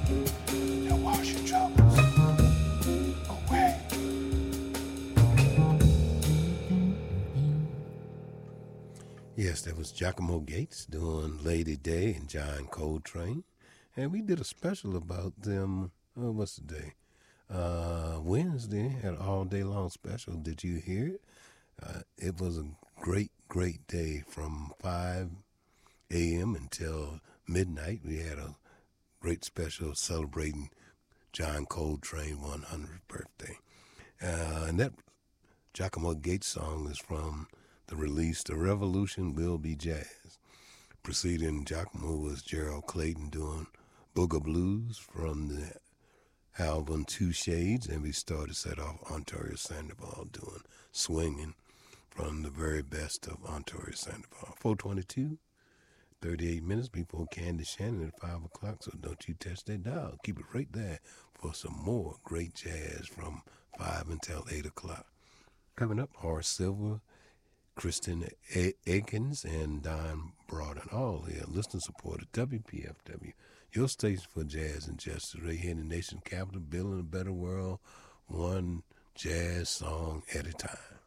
They'll wash your troubles away. Yes, that was Giacomo Gates doing Lady Day and John Coltrane. And we did a special about them, what's the day? Wednesday, had an all day long special. Did you hear it? It was a great, great day from 5 a.m. until midnight. We had a great special celebrating John Coltrane 100th birthday. And that Giacomo Gates song is from the release The Revolution Will Be Jazz. Preceding Giacomo was Gerald Clayton doing Booger Blues from the album Two Shades, and we started set off Ontario Sandoval doing Swinging from the very best of Ontario Sandoval. 4:22, 38 minutes before Candy Shannon at 5 o'clock, so don't you touch that dial. Keep it right there for some more great jazz from 5 until 8 o'clock. Coming up, Horace Silver, Kristen Aikens, and Don Broughton, all here, listener supported WPFW, your station for jazz and justice, right here in the nation's capital, building a better world, one jazz song at a time.